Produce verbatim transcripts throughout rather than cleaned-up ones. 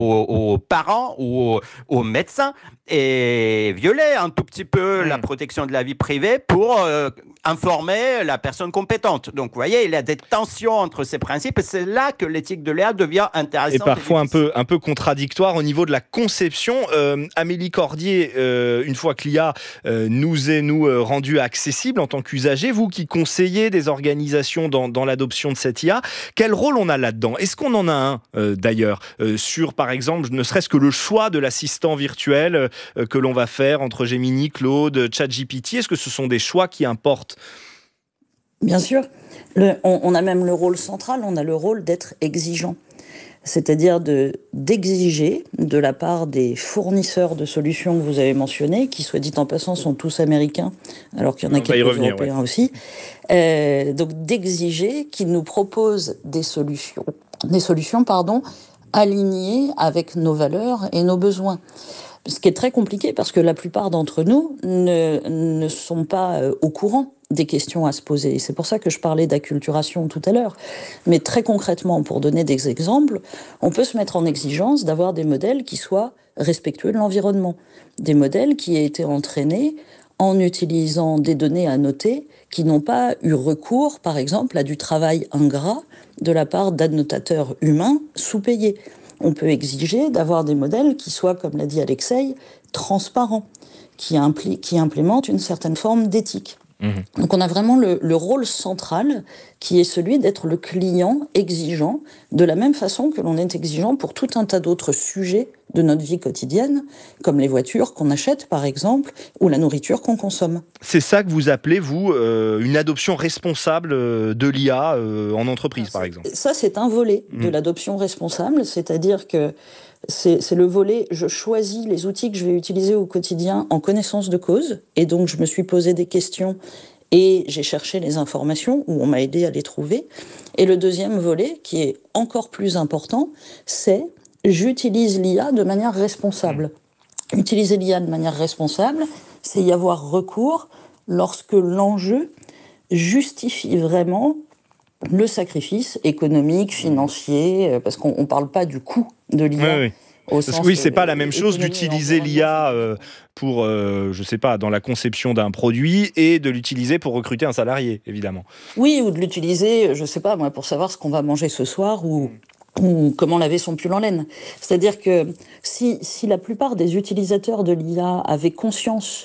aux, aux parents ou aux, aux médecins et violer un tout petit peu mmh. la protection de la vie privée pour euh, informer la personne compétente. Donc, vous voyez, il y a des tensions entre ces principes et c'est là que l'éthique de l'I A devient intéressante. Et parfois et un, peu, un peu contradictoire au niveau de la conception. Euh, Amélie Cordier, euh, une fois que l'I A euh, nous est nous, euh, rendue accessible en tant qu'usager, vous qui conseillez des organisations dans, dans l'adoption de cette I A, quel rôle on a là-dedans ? Est-ce qu'on en a un, euh, d'ailleurs, euh, sur, par exemple, ne serait-ce que le choix de l'assistant virtuel euh, que l'on va faire entre Gemini, Claude, ChatGPT ? Est-ce que ce sont des choix qui importent ? Bien sûr. Le, on, on a même le rôle central, on a le rôle d'être exigeant. C'est-à-dire de, d'exiger de la part des fournisseurs de solutions que vous avez mentionnés, qui, soit dit en passant, sont tous américains, alors qu'il y en a on quelques revenir, Européens ouais. aussi, euh, donc d'exiger qu'ils nous proposent des solutions, des solutions pardon, alignées avec nos valeurs et nos besoins. Ce qui est très compliqué parce que la plupart d'entre nous ne, ne sont pas euh, au courant des questions à se poser. C'est pour ça que je parlais d'acculturation tout à l'heure. Mais très concrètement, pour donner des exemples, on peut se mettre en exigence d'avoir des modèles qui soient respectueux de l'environnement. Des modèles qui aient été entraînés en utilisant des données annotées qui n'ont pas eu recours, par exemple, à du travail ingrat de la part d'annotateurs humains sous-payés. On peut exiger d'avoir des modèles qui soient, comme l'a dit Alexei, transparents, qui, impli- qui implémentent une certaine forme d'éthique. Mmh. Donc on a vraiment le, le rôle central qui est celui d'être le client exigeant, de la même façon que l'on est exigeant pour tout un tas d'autres sujets de notre vie quotidienne, comme les voitures qu'on achète par exemple, ou la nourriture qu'on consomme. C'est ça que vous appelez, vous, euh, une adoption responsable de l'I A euh, en entreprise, ça, par exemple ? Ça, c'est un volet mmh. de l'adoption responsable, c'est-à-dire que C'est, c'est le volet, je choisis les outils que je vais utiliser au quotidien en connaissance de cause, et donc je me suis posé des questions et j'ai cherché les informations, ou on m'a aidé à les trouver. Et le deuxième volet, qui est encore plus important, c'est j'utilise l'I A de manière responsable. Utiliser l'I A de manière responsable, c'est y avoir recours lorsque l'enjeu justifie vraiment le sacrifice économique, financier, parce qu'on ne parle pas du coût de l'I A. Oui, oui. Au sens oui, c'est pas la même chose d'utiliser l'I A euh, pour, euh, je sais pas, dans la conception d'un produit et de l'utiliser pour recruter un salarié, évidemment. Oui, ou de l'utiliser, je sais pas, moi, pour savoir ce qu'on va manger ce soir ou, mm. ou comment laver son pull en laine. C'est-à-dire que si, si la plupart des utilisateurs de l'I A avaient conscience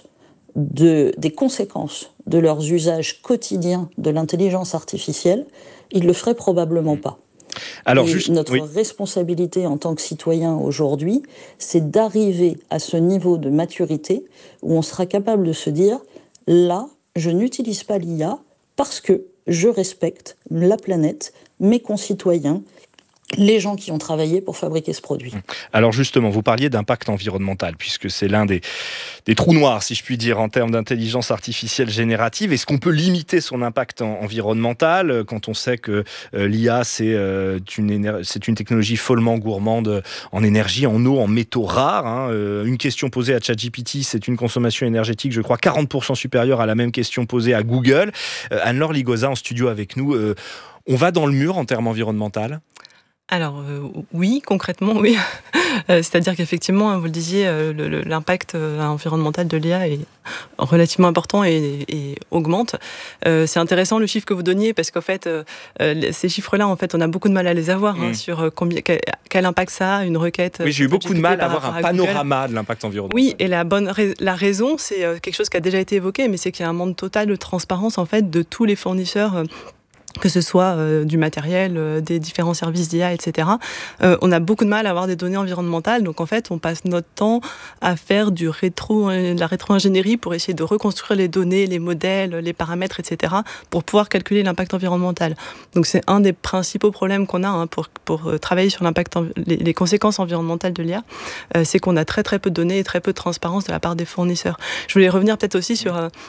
de, des conséquences de leurs usages quotidiens de l'intelligence artificielle, ils le feraient probablement pas. Alors, juste, notre oui. responsabilité en tant que citoyen aujourd'hui, c'est d'arriver à ce niveau de maturité où on sera capable de se dire « là, je n'utilise pas l'I A parce que je respecte la planète, mes concitoyens, les gens qui ont travaillé pour fabriquer ce produit. » Alors justement, vous parliez d'impact environnemental, puisque c'est l'un des, des trous noirs, si je puis dire, en termes d'intelligence artificielle générative. Est-ce qu'on peut limiter son impact en, environnemental quand on sait que euh, l'I A, c'est, euh, une éner- c'est une technologie follement gourmande en énergie, en eau, en métaux rares, hein. euh, Une question posée à ChatGPT, c'est une consommation énergétique, je crois, quarante pour cent supérieure à la même question posée à Google. Euh, Anne-Laure Ligoza, en studio avec nous, euh, on va dans le mur en termes environnementaux ? Alors euh, oui, concrètement oui. euh, c'est-à-dire qu'effectivement, hein, vous le disiez, euh, le, le, l'impact euh, environnemental de l'I A est relativement important et, et augmente. Euh, c'est intéressant le chiffre que vous donniez parce qu'en fait, euh, ces chiffres-là, en fait, on a beaucoup de mal à les avoir mmh. hein, sur combien, quel, quel impact ça a une requête. Oui, j'ai eu beaucoup de mal à avoir un panorama Google. De l'impact environnemental. Oui, et la bonne la raison, c'est quelque chose qui a déjà été évoqué, mais c'est qu'il y a un manque total de transparence en fait de tous les fournisseurs. Euh, que ce soit euh, du matériel, euh, des différents services d'I A, et cetera. Euh, on a beaucoup de mal à avoir des données environnementales, donc en fait, on passe notre temps à faire du rétro, de la rétro-ingénierie pour essayer de reconstruire les données, les modèles, les paramètres, et cetera, pour pouvoir calculer l'impact environnemental. Donc c'est un des principaux problèmes qu'on a hein, pour, pour euh, travailler sur l'impact, les, les conséquences environnementales de l'I A, euh, c'est qu'on a très très peu de données et très peu de transparence de la part des fournisseurs. Je voulais revenir peut-être aussi sur... Euh,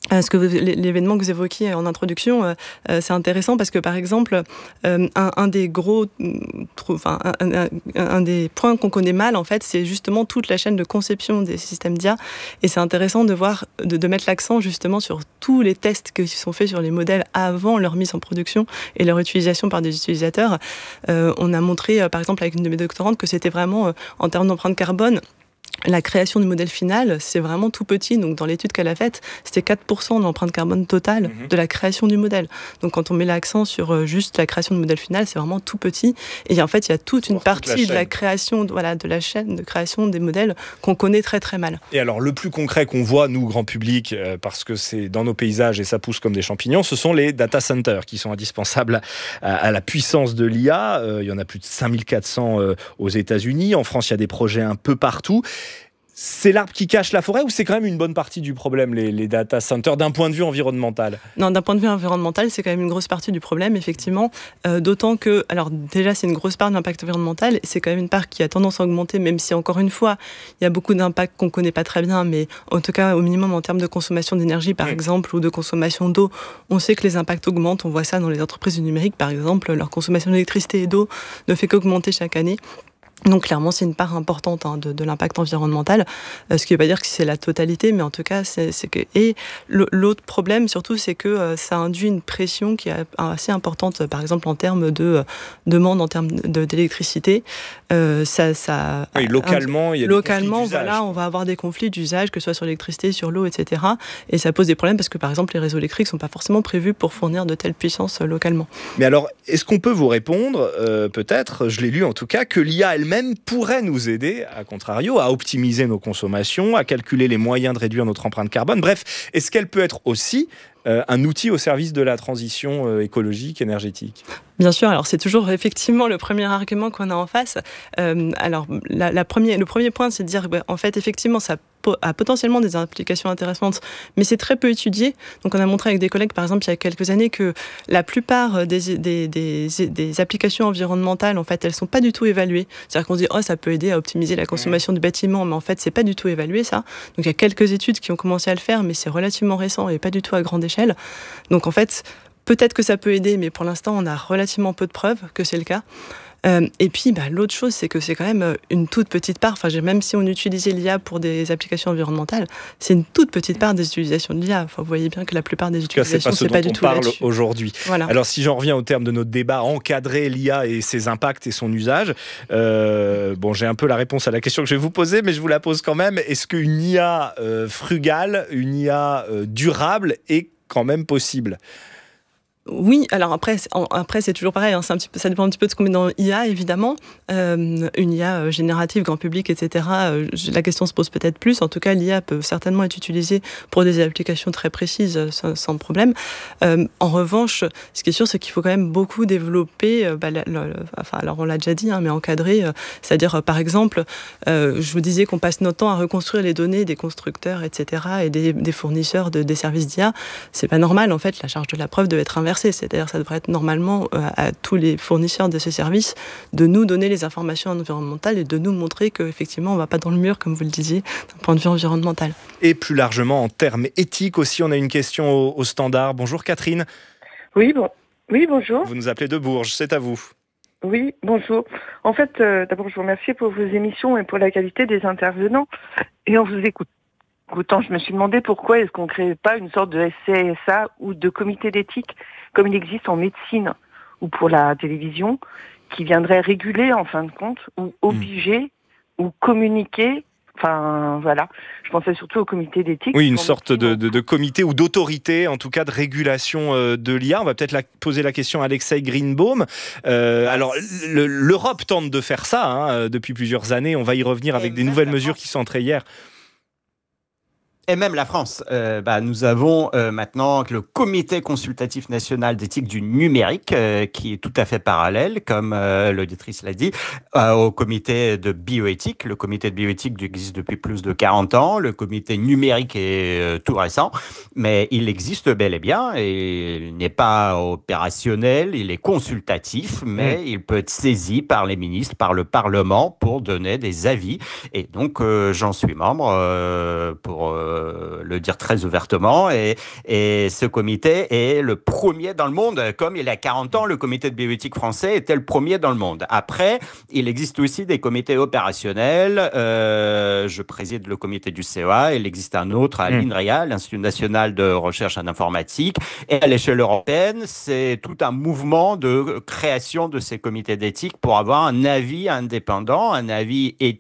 Euh, ce que vous, l'événement que vous évoquiez en introduction, euh, euh, c'est intéressant parce que par exemple, euh, un, un des gros, enfin un, un, un des points qu'on connaît mal en fait, c'est justement toute la chaîne de conception des systèmes d'I A, et c'est intéressant de voir, de, de mettre l'accent justement sur tous les tests qui sont faits sur les modèles avant leur mise en production et leur utilisation par des utilisateurs. Euh, on a montré, euh, par exemple avec une de mes doctorantes, que c'était vraiment euh, en termes d'empreinte carbone. La création du modèle final, c'est vraiment tout petit. Donc, dans l'étude qu'elle a faite, c'était quatre pour cent de l'empreinte carbone totale mmh. de la création du modèle. Donc, quand on met l'accent sur juste la création du modèle final, c'est vraiment tout petit. Et en fait, il y a toute une partie toute de la création, voilà, de la chaîne de création des modèles qu'on connaît très, très mal. Et alors, le plus concret qu'on voit, nous, grand public, euh, parce que c'est dans nos paysages et ça pousse comme des champignons, ce sont les data centers qui sont indispensables à, à la puissance de l'I A. Euh, il y en a plus de cinq mille quatre cents euh, aux États-Unis. En France, il y a des projets un peu partout. C'est l'arbre qui cache la forêt ou c'est quand même une bonne partie du problème, les, les data centers, d'un point de vue environnemental ? Non, d'un point de vue environnemental, c'est quand même une grosse partie du problème, effectivement. Euh, d'autant que, alors déjà, c'est une grosse part de l'impact environnemental. C'est quand même une part qui a tendance à augmenter, même si, encore une fois, il y a beaucoup d'impacts qu'on ne connaît pas très bien, mais en tout cas, au minimum, en termes de consommation d'énergie, par mmh. exemple, ou de consommation d'eau, on sait que les impacts augmentent. On voit ça dans les entreprises du numérique, par exemple. Leur consommation d'électricité et d'eau ne fait qu'augmenter chaque année. Donc clairement, c'est une part importante hein, de, de l'impact environnemental, euh, ce qui ne veut pas dire que c'est la totalité, mais en tout cas, c'est, c'est que... Et l'autre problème, surtout, c'est que euh, ça induit une pression qui est assez importante, par exemple, en termes de euh, demande, en termes de, d'électricité. Euh, ça, ça, oui, localement, il y a localement, des conflits d'usage. Voilà, on va avoir des conflits d'usage, que ce soit sur l'électricité, sur l'eau, et cetera. Et ça pose des problèmes parce que, par exemple, les réseaux électriques ne sont pas forcément prévus pour fournir de telles puissances euh, localement. Mais alors, est-ce qu'on peut vous répondre, euh, peut-être, je l'ai lu en tout cas, que l'I A elle-même même pourrait nous aider, à contrario, à optimiser nos consommations, à calculer les moyens de réduire notre empreinte carbone. Bref, est-ce qu'elle peut être aussi euh, un outil au service de la transition euh, écologique, énergétique ? Bien sûr, alors c'est toujours effectivement le premier argument qu'on a en face. Euh, alors la, la premier, le premier point, c'est de dire bah, en fait effectivement ça a potentiellement des implications intéressantes, mais c'est très peu étudié. Donc on a montré avec des collègues par exemple il y a quelques années que la plupart des, des, des, des applications environnementales en fait elles sont pas du tout évaluées. C'est-à-dire qu'on se dit oh ça peut aider à optimiser la consommation du bâtiment, mais en fait c'est pas du tout évalué ça. Donc il y a quelques études qui ont commencé à le faire, mais c'est relativement récent et pas du tout à grande échelle. Donc en fait peut-être que ça peut aider, mais pour l'instant, on a relativement peu de preuves que c'est le cas. Euh, et puis, bah, l'autre chose, c'est que c'est quand même une toute petite part. Enfin, même si on utilisait l'I A pour des applications environnementales, c'est une toute petite part des utilisations de l'I A. Enfin, vous voyez bien que la plupart des utilisations, c'est pas, c'est pas du tout là-dessus. C'est pas ce dont on parle aujourd'hui. Voilà. Alors, si j'en reviens au terme de notre débat, encadrer l'I A et ses impacts et son usage, euh, bon, j'ai un peu la réponse à la question que je vais vous poser, mais je vous la pose quand même. Est-ce qu'une I A euh, frugale, une I A euh, durable est quand même possible ? Oui, alors après, après c'est toujours pareil, hein, c'est un petit peu, ça dépend un petit peu de ce qu'on met dans I A, évidemment. Euh, une I A générative, grand public, et cetera, euh, la question se pose peut-être plus. En tout cas, l'I A peut certainement être utilisée pour des applications très précises, sans, sans problème. Euh, en revanche, ce qui est sûr, c'est qu'il faut quand même beaucoup développer, euh, bah, la, la, enfin, alors on l'a déjà dit, hein, mais encadrer, euh, c'est-à-dire, euh, par exemple, euh, je vous disais qu'on passe notre temps à reconstruire les données des constructeurs, et cetera, et des, des fournisseurs de, des services d'I A. C'est pas normal, en fait, la charge de la preuve devait être inversée. C'est-à-dire ça devrait être normalement euh, à tous les fournisseurs de ce service de nous donner les informations environnementales et de nous montrer qu'effectivement on ne va pas dans le mur, comme vous le disiez, d'un point de vue environnemental. Et plus largement en termes éthiques aussi, on a une question au, au standard. Bonjour Catherine. Oui, bon. oui, bonjour. Vous nous appelez de Bourges, c'est à vous. Oui, bonjour. En fait, euh, d'abord je vous remercie pour vos émissions et pour la qualité des intervenants. Et en vous écoutant, Autant je me suis demandé pourquoi est-ce qu'on ne crée pas une sorte de S C S A ou de comité d'éthique comme il existe en médecine ou pour la télévision, qui viendrait réguler en fin de compte, ou obliger, mmh. ou communiquer. Enfin, voilà. Je pensais surtout au comité d'éthique. Oui, une sorte de, de, de comité ou d'autorité, en tout cas de régulation euh, de l'I A. On va peut-être la, poser la question à Alexei Greenbaum. Euh, alors, le, l'Europe tente de faire ça hein, depuis plusieurs années. On va y revenir avec Et des nouvelles mesures qui sont entrées hier. Et même la France. Euh, bah, nous avons euh, maintenant le Comité consultatif national d'éthique du numérique, euh, qui est tout à fait parallèle, comme euh, l'auditrice l'a dit, euh, au comité de bioéthique. Le comité de bioéthique existe depuis plus de quarante ans. Le comité numérique est euh, tout récent, mais il existe bel et bien. Et il n'est pas opérationnel, il est consultatif, mais mmh. il peut être saisi par les ministres, par le Parlement, pour donner des avis. Et donc, euh, j'en suis membre euh, pour... Euh, euh, le dire très ouvertement. Et, et ce comité est le premier dans le monde. Comme il y a quarante ans, le comité de bioéthique français était le premier dans le monde. Après, il existe aussi des comités opérationnels. Euh, je préside le comité du C E A. Il existe un autre à mmh. l'INRIA, l'Institut national de recherche en informatique. Et à l'échelle européenne, c'est tout un mouvement de création de ces comités d'éthique pour avoir un avis indépendant, un avis éthique